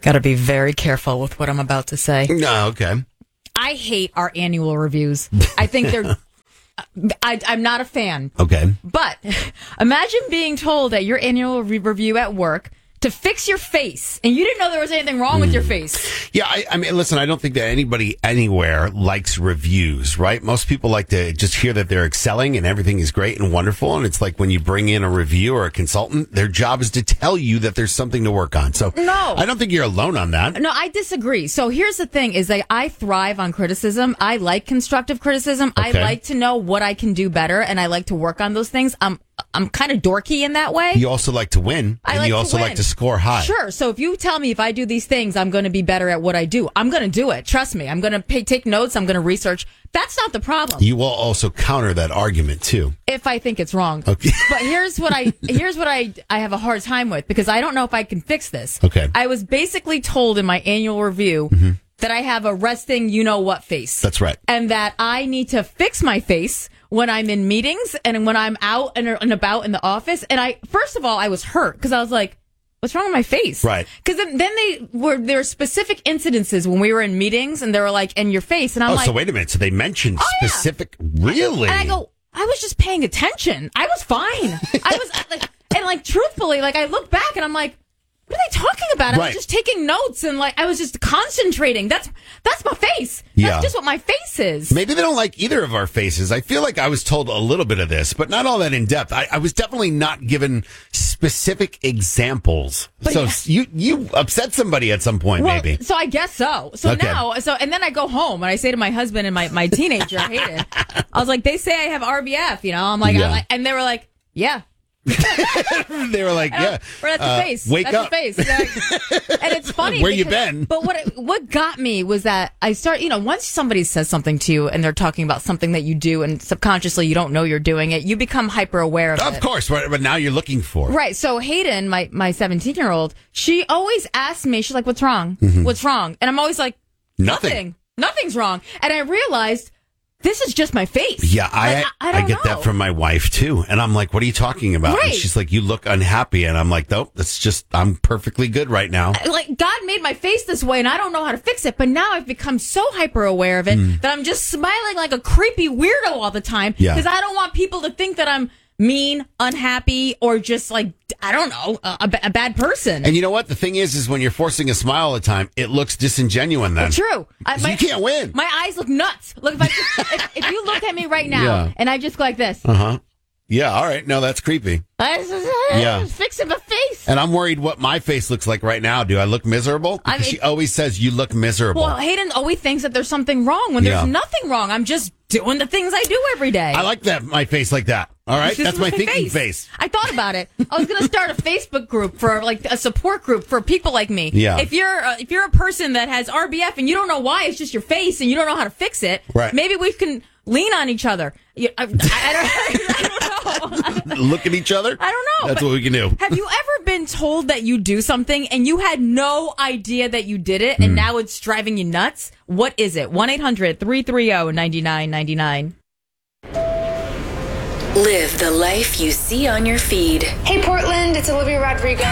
Got to be very careful with what I'm about to say. No, okay. I hate our annual reviews. I think they're... I'm not a fan. Okay. But imagine being told at your annual review at work to fix your face, and you didn't know there was anything wrong with your face. Yeah, I mean, listen, I don't think that anybody anywhere likes reviews, right? Most people like to just hear that they're excelling and everything is great and wonderful. And it's like when you bring in a review or a consultant, their job is to tell you that there's something to work on. So no, I don't think you're alone on that. No, I disagree. So here's the thing is that I thrive on criticism. I like constructive criticism. Okay. I like to know what I can do better, and I like to work on those things. I'm kind of dorky in that way. You also like to win, and you also like to score high. Sure. So if you tell me if I do these things, I'm going to be better at what I do. I'm going to do it. Trust me. I'm going to take notes. I'm going to research. That's not the problem. You will also counter that argument too, if I think it's wrong. Okay. But here's what I have a hard time with, because I don't know if I can fix this. Okay. I was basically told in my annual review that I have a resting you-know-what face. That's right. And that I need to fix my face when I'm in meetings and when I'm out and about in the office. And first of all, I was hurt because I was like, what's wrong with my face? Right. Because then there were specific incidences when we were in meetings and they were like, and your face. And I'm like, so wait a minute. So they mentioned specific, really? And I go, I was just paying attention. I was fine. I was like, truthfully, like I look back and I'm like, what are they talking about? I was just taking notes and I was just concentrating. That's my face. That's just what my face is. Maybe they don't like either of our faces. I feel like I was told a little bit of this, but not all that in depth. I was definitely not given specific examples. But so you upset somebody at some point, maybe. So I guess so. So okay. And then I go home and I say to my husband and my teenager, Hayden, I was like, they say I have RBF, I'm like, and they were like, yeah. They were like, yeah. Right at the face. Wake That's up. The face. And it's funny. Where you been? But what got me was that I start, once somebody says something to you and they're talking about something that you do and subconsciously you don't know you're doing it, you become hyper aware of it. Of course, but now you're looking for it. Right. So Hayden, my 17-year-old, she always asks me, she's like, what's wrong? Mm-hmm. What's wrong? And I'm always like, nothing. Nothing's wrong. And I realized this is just my face. Yeah, I get that from my wife, too. And I'm like, what are you talking about? Right. And she's like, you look unhappy. And I'm like, nope, I'm perfectly good right now. Like, God made my face this way, and I don't know how to fix it. But now I've become so hyper aware of it that I'm just smiling like a creepy weirdo all the time. Because I don't want people to think that I'm mean, unhappy, or just like, I don't know, a bad person. And you know what? The thing is when you're forcing a smile all the time, it looks disingenuous then. True. You can't win. My eyes look nuts. Look, if you look at me right now and I just go like this. Uh-huh. Yeah, all right. No, that's creepy. I fixing my face. And I'm worried what my face looks like right now. Do I look miserable? Because she always says you look miserable. Well, Hayden always thinks that there's something wrong when there's nothing wrong. I'm just doing the things I do every day. I like my face like that. All right? That's my thinking face. I thought about it. I was going to start a Facebook group for a support group for people like me. Yeah. If you're a person that has RBF and you don't know why, it's just your face and you don't know how to fix it. Right. Maybe we can lean on each other. I don't know. Look at each other? I don't know. That's what we can do. Have you ever been told that you do something and you had no idea that you did it and now it's driving you nuts? What is it? 1-800-330-9999. Live the life you see on your feed. Hey, Portland, it's Olivia Rodrigo.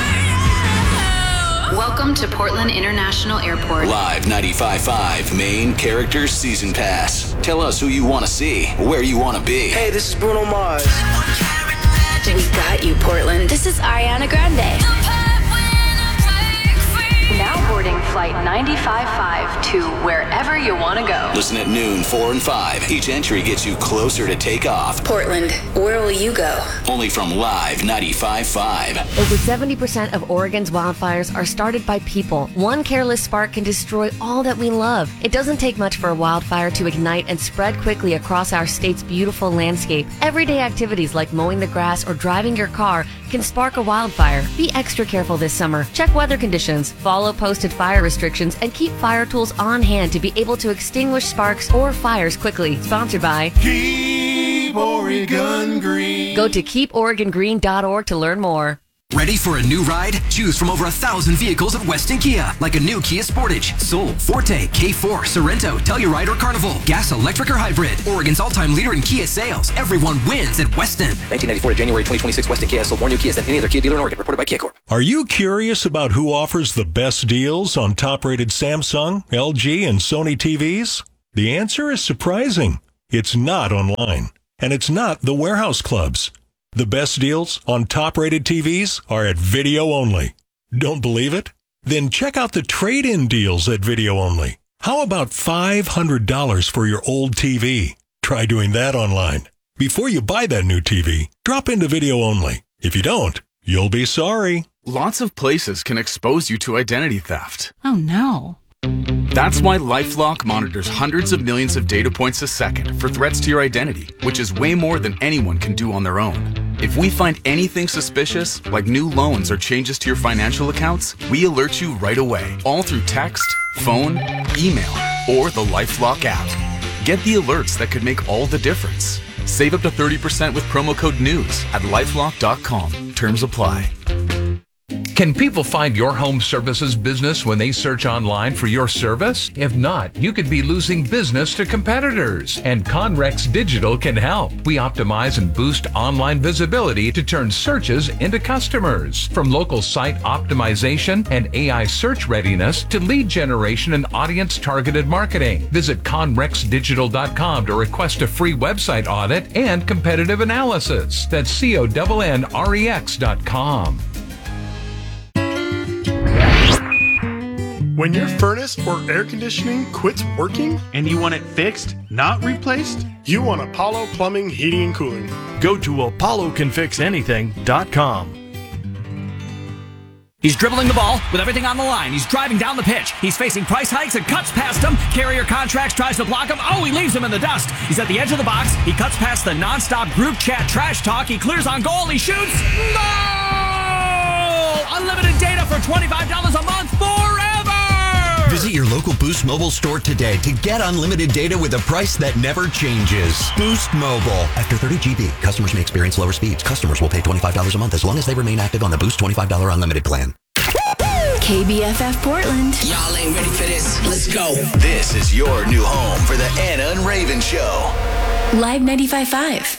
Welcome to Portland International Airport. Live 95.5 Main Characters Season Pass. Tell us who you want to see, where you want to be. Hey, this is Bruno Mars. We got you, Portland. This is Ariana Grande. Now boarding flight 95.5 to wherever you want to go. Listen at noon, 4 and 5. Each entry gets you closer to takeoff. Portland, where will you go? Only from Live 95.5. Over 70% of Oregon's wildfires are started by people. One careless spark can destroy all that we love. It doesn't take much for a wildfire to ignite and spread quickly across our state's beautiful landscape. Everyday activities like mowing the grass or driving your car can spark a wildfire. Be extra careful this summer. Check weather conditions, follow posted fire restrictions, and keep fire tools on hand to be able to extinguish sparks or fires quickly. Sponsored by Keep Oregon Green. Go to keeporegongreen.org to learn more. Ready for a new ride? Choose from over 1,000 vehicles at Weston Kia, like a new Kia Sportage, Soul, Forte, K4, Sorento, Telluride, or Carnival. Gas, electric, or hybrid. Oregon's all-time leader in Kia sales. Everyone wins at Weston. 1994 to January 2026, Weston Kia sold more new Kias than any other Kia dealer in Oregon. Reported by Kia Corp. Are you curious about who offers the best deals on top-rated Samsung, LG, and Sony TVs? The answer is surprising. It's not online, and it's not the warehouse clubs. The best deals on top-rated TVs are at Video Only. Don't believe it? Then check out the trade-in deals at Video Only. How about $500 for your old TV? Try doing that online. Before you buy that new TV, drop into Video Only. If you don't, you'll be sorry. Lots of places can expose you to identity theft. Oh, no. That's why LifeLock monitors hundreds of millions of data points a second for threats to your identity, which is way more than anyone can do on their own. If we find anything suspicious, like new loans or changes to your financial accounts, we alert you right away, all through text, phone, email, or the LifeLock app. Get the alerts that could make all the difference. Save up to 30% with promo code NEWS at lifelock.com. Terms apply. Can people find your home services business when they search online for your service? If not, you could be losing business to competitors. And Conrex Digital can help. We optimize and boost online visibility to turn searches into customers. From local site optimization and AI search readiness to lead generation and audience-targeted marketing. Visit conrexdigital.com to request a free website audit and competitive analysis. That's CONNREX.com. When your furnace or air conditioning quits working and you want it fixed, not replaced, you want Apollo Plumbing, Heating, and Cooling. Go to ApolloCanFixAnything.com. He's dribbling the ball with everything on the line. He's driving down the pitch. He's facing price hikes and cuts past him. Carrier Contracts tries to block him. Oh, he leaves him in the dust. He's at the edge of the box. He cuts past the nonstop group chat trash talk. He clears on goal. He shoots. Goal! Unlimited data for $25 a month forever! Visit your local Boost Mobile store today to get unlimited data with a price that never changes. Boost Mobile. After 30 GB, customers may experience lower speeds. Customers will pay $25 a month as long as they remain active on the Boost $25 unlimited plan. KBFF Portland. Y'all ain't ready for this. Let's go. This is your new home for the Anna and Raven Show. Live 95.5.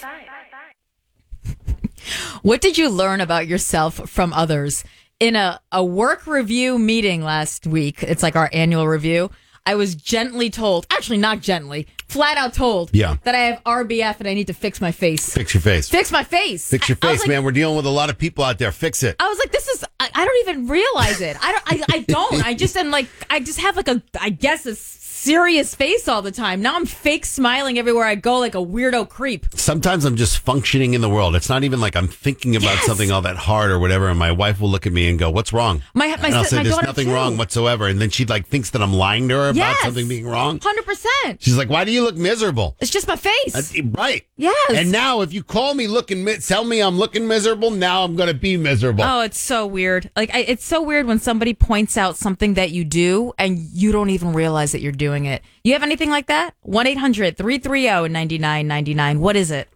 What did you learn about yourself from others? In a work review meeting last week, it's like our annual review, I was gently told, actually not gently, flat out told that I have RBF and I need to fix my face. Fix your face. Fix my face. Fix your face, man. We're dealing with a lot of people out there. Fix it. I was like, this is, I don't even realize it. I don't. I just am like, I just have like a serious face all the time. Now I'm fake smiling everywhere I go like a weirdo creep. Sometimes I'm just functioning in the world. It's not even like I'm thinking about something all that hard or whatever. And my wife will look at me and go, "What's wrong?" And I'll say, "There's nothing wrong whatsoever." And then she like thinks that I'm lying to her about something being wrong. 100%. She's like, "Why do you look miserable?" It's just my face. Right. Yes. And now if you call me tell me I'm looking miserable, now I'm going to be miserable. Oh, it's so weird. Like it's so weird when somebody points out something that you do and you don't even realize that you're doing it. You have anything like that? 1-800-330-9999. What is it?